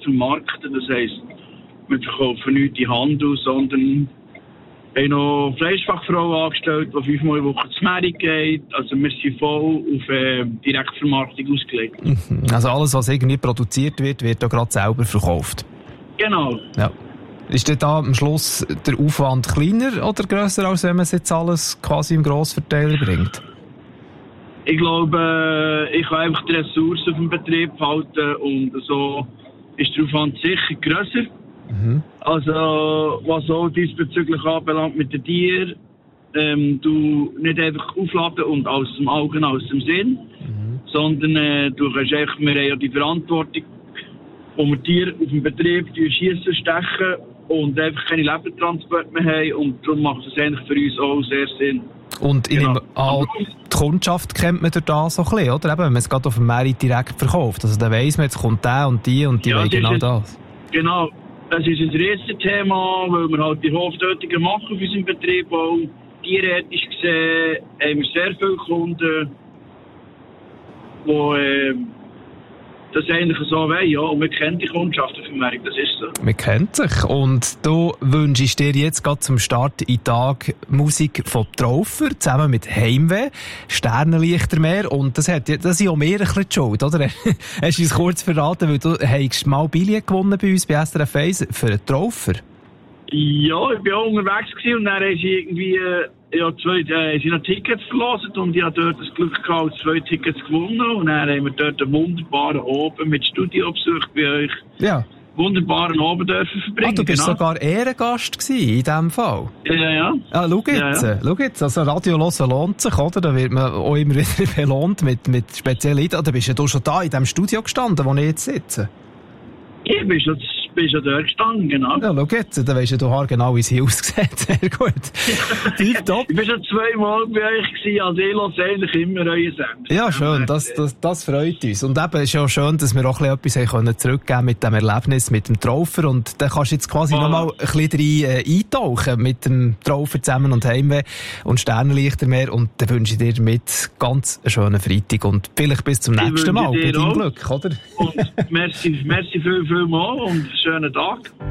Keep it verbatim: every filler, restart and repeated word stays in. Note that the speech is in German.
vermarkten. Das heisst, wir verkaufen nicht in Handel, sondern haben noch Fleischfachfrauen angestellt, die fünfmal in der Woche zu Mary geht. Also wir sind voll auf äh, Direktvermarktung ausgelegt. Also alles, was irgendwie produziert wird, wird auch gerade selber verkauft? Genau. Ja. Ist denn da am Schluss der Aufwand kleiner oder grösser, als wenn man es jetzt alles quasi im Grossverteiler bringt? Ich glaube, ich kann einfach die Ressourcen auf dem Betrieb halten und so ist der Aufwand sicher grösser. Mhm. Also, was auch diesbezüglich anbelangt mit den Tieren, ähm, du nicht einfach aufladen und aus dem Augen, aus dem Sinn, mhm. sondern äh, du kannst einfach, wir haben ja die Verantwortung, wo wir Tiere auf dem Betrieb schiessen, stechen und einfach keine Lebertransporte mehr haben und darum macht es eigentlich für uns auch sehr Sinn. Und ich genau. nehme an, die Kundschaft kennt man durch das so ein bisschen, oder? Eben, wenn man es gerade auf dem Markt direkt verkauft. Also dann weiss man, jetzt kommt der und die und die ja, wollen genau ein, das. Genau. Das ist ein Riesenthema, weil wir halt die Hoftötungen machen auf unserem Betrieb. Auch tierethisch gesehen haben wir sehr viele Kunden, die äh, das eigentlich so wollen. Ja, und wir kennen die Kundschaft auf dem Markt, das ist so. Man kennt sich. Und du wünschst dir jetzt gerade zum Start in den Tag Musik von Traufer, zusammen mit Heimweh, Sternenlichtermeer. Und das hat das sind auch mehr ein bisschen die Schuld, oder? Hast du uns kurz verraten, weil du hast mal Billett gewonnen bei uns bei S R F eins für einen Traufer? Ja, ich war auch unterwegs gewesen und dann haben sie irgendwie äh, ja, zwei, äh, sie noch Tickets verlosen und ich hatte dort das Glück gehabt, zwei Tickets gewonnen und dann haben wir dort einen wunderbaren Abend mit Studiobesuch bei euch. Ja. Wunderbaren Abend dürfen verbringen. Ah, du bist genau. sogar Ehrengast gewesen, in diesem Fall. Ja, ja, ja. Ah, schau jetzt, ja, ja. schau jetzt. Also Radio hören lohnt sich, oder? Da wird man auch immer wieder belohnt mit, mit speziellen Ideen. Da bist ja du schon da in diesem Studio gestanden, wo ich jetzt sitze. Ich bin schon, bin schon dort gestanden, genau. Ja, schau jetzt, da weisst du doch genau, wie sie aussieht. Sehr gut. Tipptopp. Ich bin schon zweimal bei euch gewesen, also ich höre eigentlich immer euren Sender. Ja, schön, das, das, das freut uns. Und eben ist ja schön, dass wir auch ein bisschen etwas haben zurückgeben mit dem Erlebnis, mit dem Traufer. Und dann kannst du jetzt quasi ah. nochmal ein bisschen rein äh, eintauchen mit dem Traufer zusammen und Heimweh und Sternenlichtermeer. Und dann wünsche ich dir damit ganz einen schönen Freitag und vielleicht bis zum nächsten Mal. Mit deinem Glück, oder? Und merci, merci viel, viel mal und einen schönen Tag.